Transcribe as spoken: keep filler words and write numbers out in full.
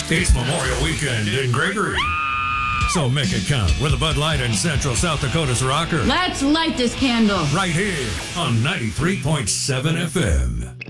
It's Memorial Weekend in Gregory. So make it count with a Bud Light and Central South Dakota's rocker. Let's light this candle. Right here on ninety-three point seven F M.